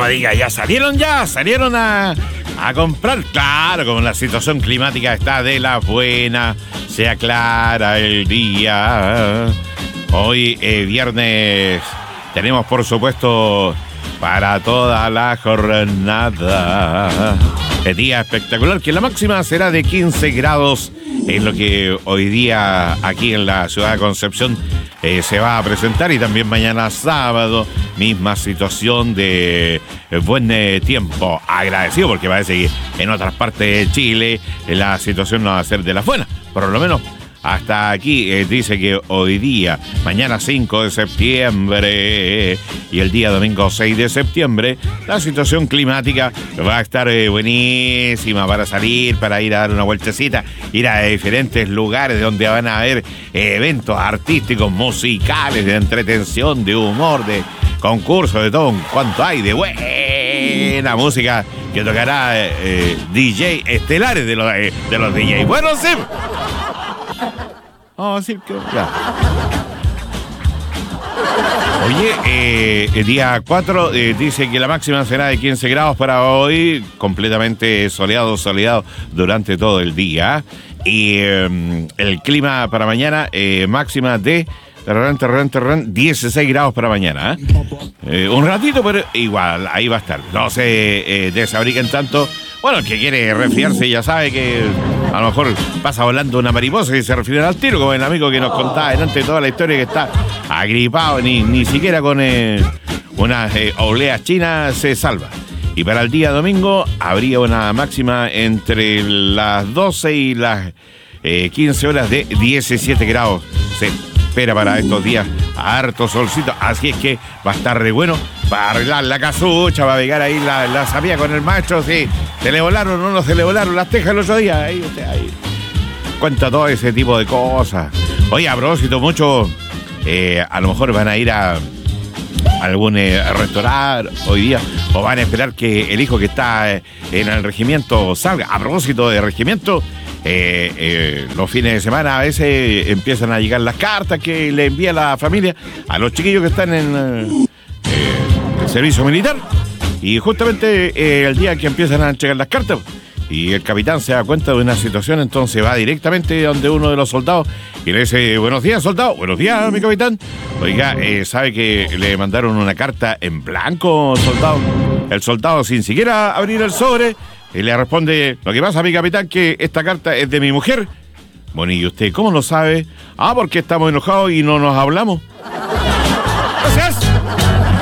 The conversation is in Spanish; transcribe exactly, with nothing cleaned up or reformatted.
me diga, ¿ya salieron ya? ¿Salieron a, a comprar? Claro, como la situación climática está de la buena, se aclara el día. Hoy, eh, viernes, tenemos, por supuesto, para toda la jornada, el día espectacular, que la máxima será de quince grados, es lo que hoy día aquí en la ciudad de Concepción eh, se va a presentar, y también mañana sábado, misma situación de eh, buen eh, tiempo. Agradecido porque parece que en otras partes de Chile eh, la situación no va a ser de las buenas, por lo menos hasta aquí. Eh, dice que hoy día, mañana cinco de septiembre y el día domingo seis de septiembre, la situación climática va a estar eh, buenísima para salir, para ir a dar una vueltecita, ir a diferentes lugares donde van a haber eh, eventos artísticos, musicales, de entretención, de humor, de concursos, de todo cuanto hay, de buena música que tocará eh, eh, D J estelares de los, eh, de los D Js. Bueno, sí. Oh, sí, que ya. Oye, eh, el día cuatro eh, dice que la máxima será de quince grados para hoy, completamente soleado, soleado durante todo el día. Y eh, el clima para mañana, eh, máxima de terrén, terrén, terrén, dieciséis grados para mañana. ¿eh? Eh, un ratito, pero igual, ahí va a estar. No se eh, desabriquen tanto. Bueno, el que quiere resfriarse ya sabe que a lo mejor pasa volando una mariposa y se refiere al tiro, como el amigo que nos contaba delante de toda la historia, que está agripado, ni, ni siquiera con eh, unas eh, obleas chinas se salva. Y para el día domingo habría una máxima entre las doce y las eh, quince horas de diecisiete grados. Se espera para estos días harto solcito, así es que va a estar re bueno para arreglar la casucha, va a pegar ahí la, la sabía con el maestro, sí, se le volaron o no se le volaron las tejas el otro día, ahí usted ahí cuenta todo ese tipo de cosas. Oye, a propósito, muchos eh, a lo mejor van a ir a algún eh, restaurante hoy día, o van a esperar que el hijo que está eh, en el regimiento salga. A propósito de regimiento, eh, eh, los fines de semana a veces empiezan a llegar las cartas que le envía la familia a los chiquillos que están en eh, el servicio militar, y justamente eh, el día que empiezan a llegar las cartas y el capitán se da cuenta de una situación, entonces va directamente donde uno de los soldados y le dice: buenos días, soldado. Buenos días, mi capitán. Oiga, eh, ¿sabe que le mandaron una carta en blanco, soldado? El soldado, sin siquiera abrir el sobre, y le responde: lo que pasa, mi capitán, que esta carta es de mi mujer. Bueno, ¿y usted cómo lo sabe? Ah, porque estamos enojados y no nos hablamos.